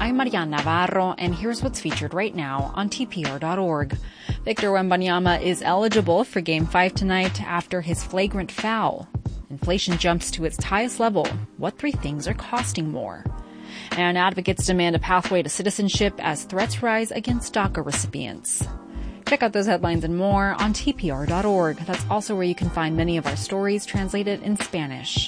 I'm Marian Navarro, and here's what's featured right now on TPR.org. Victor Wembanyama is eligible for Game 5 tonight after his flagrant foul. Inflation jumps to its highest level. What three things are costing more? And advocates demand a pathway to citizenship as threats rise against DACA recipients. Check out those headlines and more on TPR.org. That's also where you can find many of our stories translated in Spanish.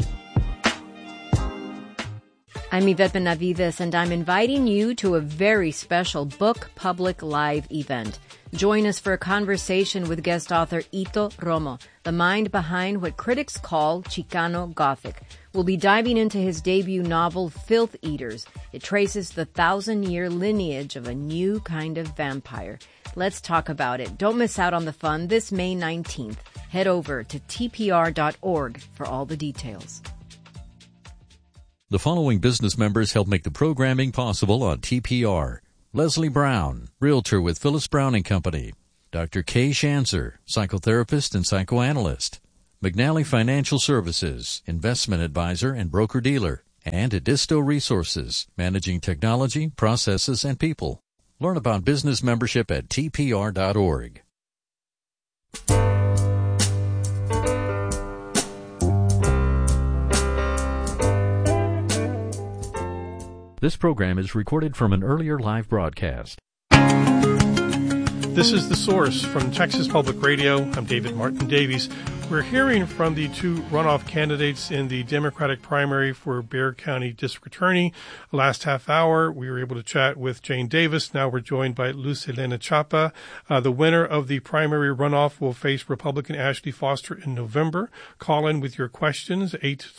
I'm Yvette Benavides, and I'm inviting you to a very special Book Public Live event. Join us for a conversation with guest author Ito Romo, the mind behind what critics call Chicano Gothic. We'll be diving into his debut novel, Filth Eaters. It traces the 1,000-year lineage of a new kind of vampire. Let's talk about it. Don't miss out on the fun this May 19th. Head over to tpr.org for all the details. The following business members help make the programming possible on TPR. Leslie Brown, Realtor with Phyllis Brown & Company. Dr. Kay Shancer, Psychotherapist and Psychoanalyst. McNally Financial Services, Investment Advisor and Broker-Dealer. And Edisto Resources, Managing Technology, Processes, and People. Learn about business membership at tpr.org. This program is recorded from an earlier live broadcast. This is The Source from Texas Public Radio. I'm David Martin Davies. We're hearing from the two runoff candidates in the Democratic primary for Bexar County District Attorney. Last half hour, we were able to chat with Jane Davis. Now we're joined by Luz Helena Chapa. The winner of the primary runoff will face Republican Ashley Foster in November. Call in with your questions,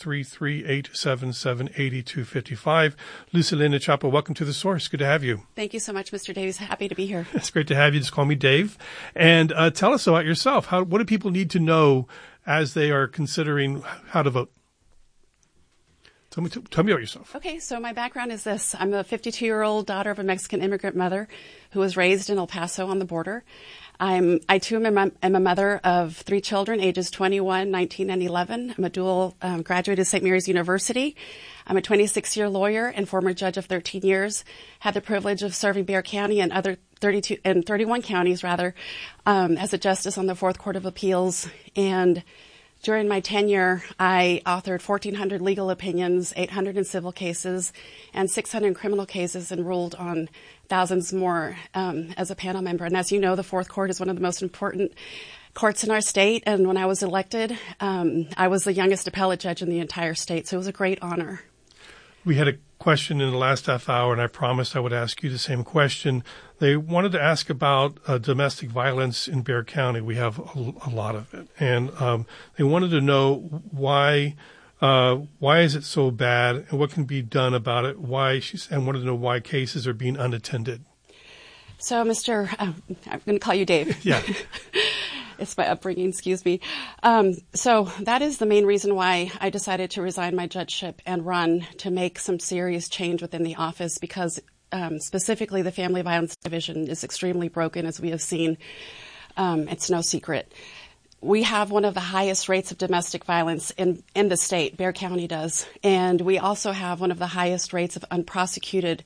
833-877-8255. Luz Helena Chapa, welcome to The Source. Good to have you. Thank you so much, Mr. Davies. Happy to be here. It's great to have you. Just call me Dave. And tell us about yourself. What do people need to know as they are considering how to vote? Tell me about yourself. Okay, so my background is this. I'm a 52-year-old daughter of a Mexican immigrant mother who was raised in El Paso on the border. I too am a mother of three children, ages 21, 19, and 11. I'm a dual graduate of St. Mary's University. I'm a 26-year lawyer and former judge of 13 years. Had the privilege of serving Bexar County and other 31 counties, as a justice on the Fourth Court of Appeals. And during my tenure, I authored 1,400 legal opinions, 800 in civil cases, and 600 criminal cases, and ruled on thousands more as a panel member. And as you know, the Fourth Court is one of the most important courts in our state. And when I was elected, I was the youngest appellate judge in the entire state. So it was a great honor. We had a question in the last half hour, and I promised I would ask you the same question. They wanted to ask about domestic violence in Bexar County. We have a lot of it. And they wanted to know why is it so bad and what can be done about it, and wanted to know why cases are being unattended. So, I'm going to call you Dave. Yeah. It's my upbringing, excuse me. So that is the main reason why I decided to resign my judgeship and run to make some serious change within the office, because specifically the Family Violence Division is extremely broken, as we have seen. It's no secret. We have one of the highest rates of domestic violence in the state. Bexar County does. And we also have one of the highest rates of unprosecuted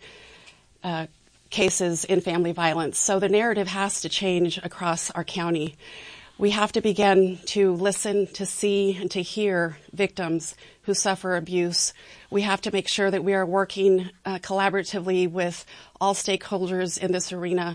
cases in family violence. So the narrative has to change across our county. We have to begin to listen, to see, and to hear victims who suffer abuse. We have to make sure that we are working collaboratively with all stakeholders in this arena,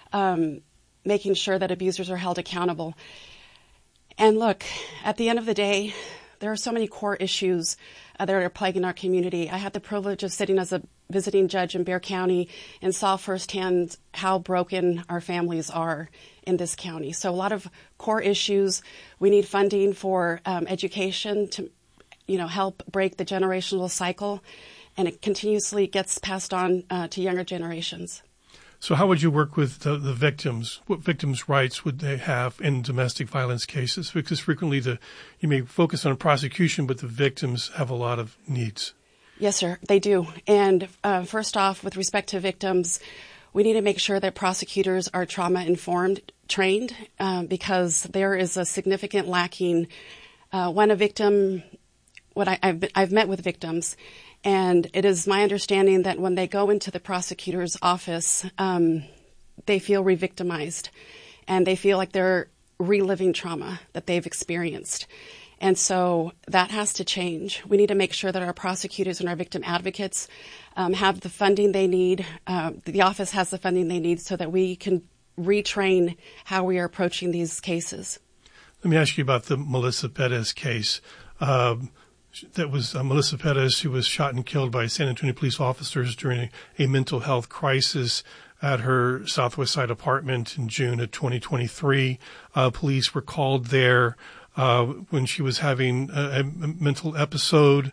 making sure that abusers are held accountable. And look, at the end of the day, there are so many core issues that are plaguing our community. I had the privilege of sitting as a visiting judge in Bexar County and saw firsthand how broken our families are in this county. So a lot of core issues. We need funding for education to, help break the generational cycle, and it continuously gets passed on to younger generations. So how would you work with the victims? What victims' rights would they have in domestic violence cases? Because frequently you may focus on prosecution, but the victims have a lot of needs. Yes, sir, they do. And first off, with respect to victims, we need to make sure that prosecutors are trauma-informed, trained, because there is a significant lacking when a victim. I've met with victims, And it is my understanding that when they go into the prosecutor's office, they feel re-victimized, and they feel like they're reliving trauma that they've experienced. And so that has to change. We need to make sure that our prosecutors and our victim advocates have the funding they need. The office has the funding they need so that we can retrain how we are approaching these cases. Let me ask you about the Melissa Perez case. That was Melissa Perez, who was shot and killed by San Antonio police officers during a mental health crisis at her Southwest Side apartment in June of 2023. Police were called there when she was having a mental episode.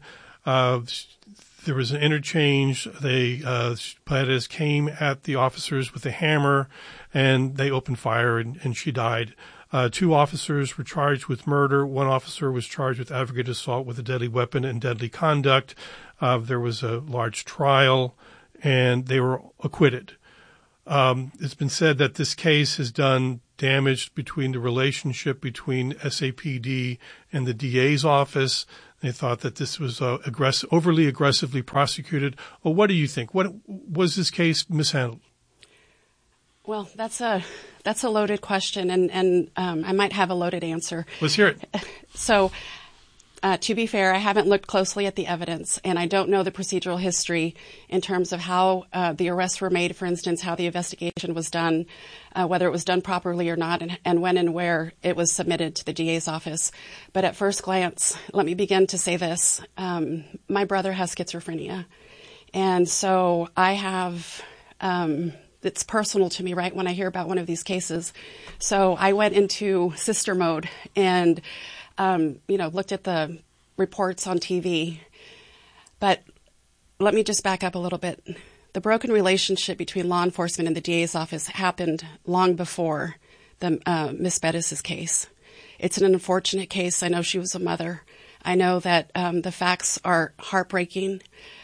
There was an interchange. Perez came at the officers with a hammer, and they opened fire, and she died. 2 officers were charged with murder. 1 officer was charged with aggravated assault with a deadly weapon and deadly conduct. There was a large trial, and they were acquitted. It's been said that this case has done damage between the relationship between SAPD and the DA's office. They thought that this was overly aggressively prosecuted. Well, what do you think? What was this case mishandled? Well, that's a loaded question, and I might have a loaded answer. Let's hear it. So, to be fair, I haven't looked closely at the evidence, and I don't know the procedural history in terms of how the arrests were made, for instance, how the investigation was done, whether it was done properly or not, and when and where it was submitted to the DA's office. But at first glance, let me begin to say this. My brother has schizophrenia, and so I have... it's personal to me, right, when I hear about one of these cases. So I went into sister mode and, looked at the reports on TV. But let me just back up a little bit. The broken relationship between law enforcement and the DA's office happened long before Miss Bettis's case. It's an unfortunate case. I know she was a mother. I know that the facts are heartbreaking.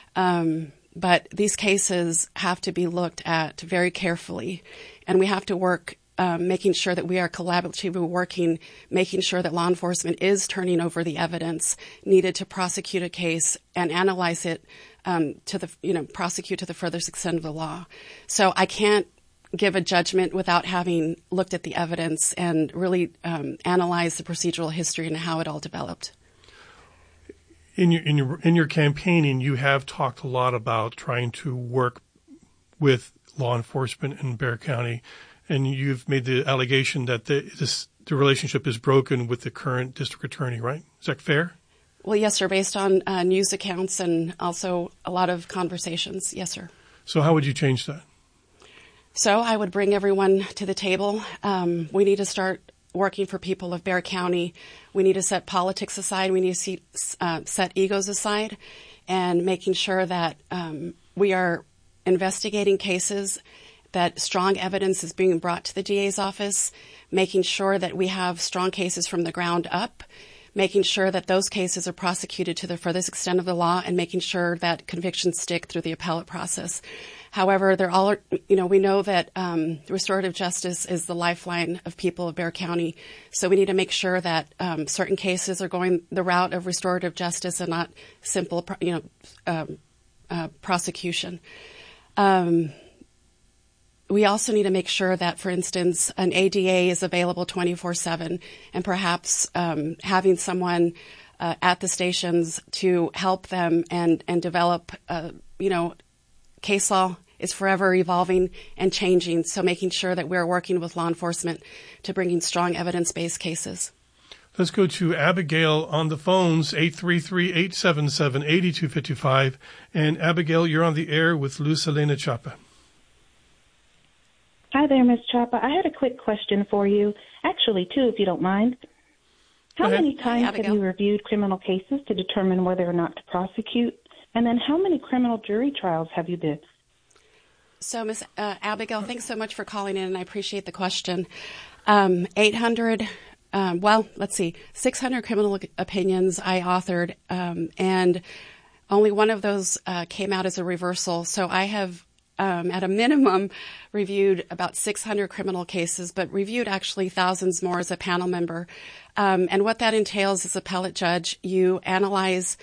But these cases have to be looked at very carefully, and we have to work making sure that we are collaboratively working, making sure that law enforcement is turning over the evidence needed to prosecute a case and analyze it prosecute to the furthest extent of the law. So I can't give a judgment without having looked at the evidence and really analyzed the procedural history and how it all developed. In your campaigning, you have talked a lot about trying to work with law enforcement in Bexar County, and you've made the allegation that the relationship is broken with the current district attorney, right? Is that fair? Well, yes, sir. Based on news accounts and also a lot of conversations, yes, sir. So how would you change that? So I would bring everyone to the table. We need to start working for people of Bexar County. We need to set politics aside. We need to set egos aside, and making sure that we are investigating cases, that strong evidence is being brought to the DA's office, making sure that we have strong cases from the ground up, making sure that those cases are prosecuted to the furthest extent of the law, and making sure that convictions stick through the appellate process. However, we know that restorative justice is the lifeline of people of Bexar County, so we need to make sure that certain cases are going the route of restorative justice and not simple, prosecution. We also need to make sure that, for instance, an ADA is available 24/7, and perhaps having someone at the stations to help them and develop, case law is forever evolving and changing, so making sure that we're working with law enforcement to bring in strong evidence-based cases. Let's go to Abigail on the phones, 833-877-8255. And Abigail, you're on the air with Luz Helena Chapa. Hi there, Ms. Chapa. I had a quick question for you. Actually, two, if you don't mind. How many times have you reviewed criminal cases to determine whether or not to prosecute? And then how many criminal jury trials have you did? So, Ms. Abigail, thanks so much for calling in, and I appreciate the question. 600 criminal opinions I authored, and only one of those came out as a reversal. So I have, at a minimum, reviewed about 600 criminal cases, but reviewed actually thousands more as a panel member. And what that entails as appellate judge, you analyze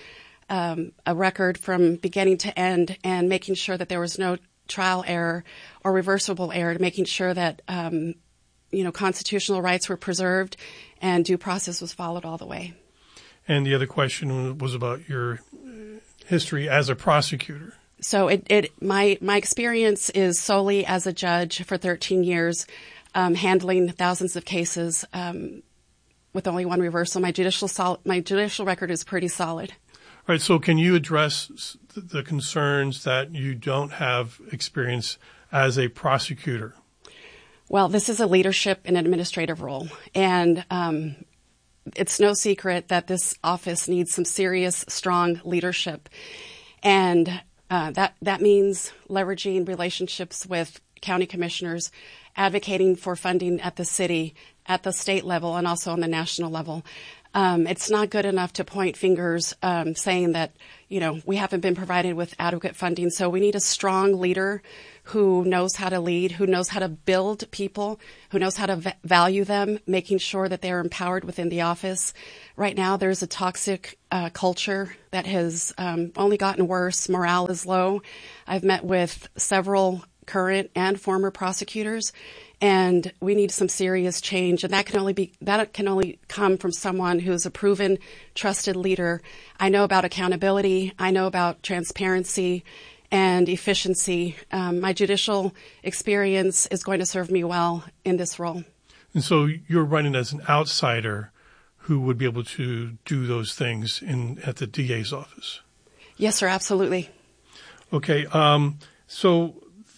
a record from beginning to end and making sure that there was no trial error or reversible error, making sure that constitutional rights were preserved and due process was followed all the way. And the other question was about your history as a prosecutor. So my experience is solely as a judge for 13 years, handling thousands of cases with only one reversal. My judicial record is pretty solid. All right. So can you address the concerns that you don't have experience as a prosecutor? Well, this is a leadership and administrative role, and it's no secret that this office needs some serious, strong leadership, and that means leveraging relationships with county commissioners, advocating for funding at the city, at the state level, and also on the national level. It's not good enough to point fingers saying that, we haven't been provided with adequate funding. So we need a strong leader who knows how to lead, who knows how to build people, who knows how to value them, making sure that they're empowered within the office. Right now, there's a toxic culture that has only gotten worse. Morale is low. I've met with several current and former prosecutors, and we need some serious change. And that can only come from someone who's a proven, trusted leader. I know about accountability. I know about transparency and efficiency. My judicial experience is going to serve me well in this role. And so you're running as an outsider who would be able to do those things at the DA's office. Yes, sir, absolutely. Okay. So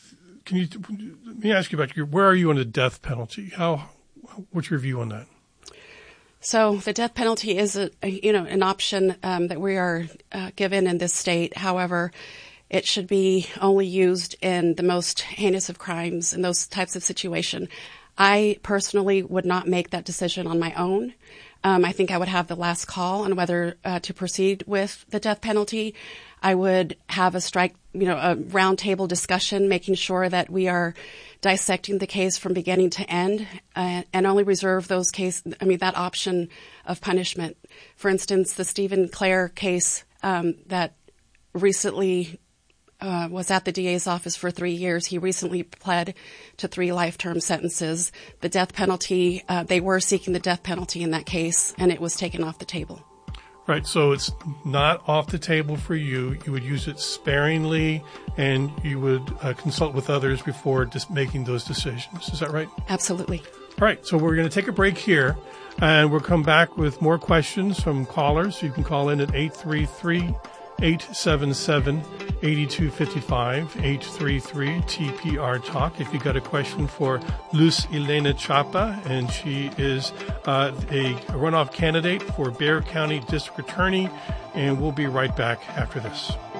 let me ask you about where are you on the death penalty? What's your view on that? So the death penalty is an option that we are given in this state. However, it should be only used in the most heinous of crimes in those types of situations. I personally would not make that decision on my own. I think I would have the last call on whether to proceed with the death penalty. I would have a roundtable discussion, making sure that we are dissecting the case from beginning to end, and only reserve that option of punishment. For instance, the Stephen Clare case that recently was at the DA's office for 3 years. He recently pled to 3 life-term sentences. The death penalty, they were seeking the death penalty in that case, and it was taken off the table. Right, so it's not off the table for you. You would use it sparingly, and you would consult with others before just making those decisions. Is that right? Absolutely. All right, so we're going to take a break here, and we'll come back with more questions from callers. You can call in at 833-877-8255, 833-TPR-TALK. If you've got a question for Luz Elena Chapa, and she is a runoff candidate for Bexar County District Attorney, and we'll be right back after this.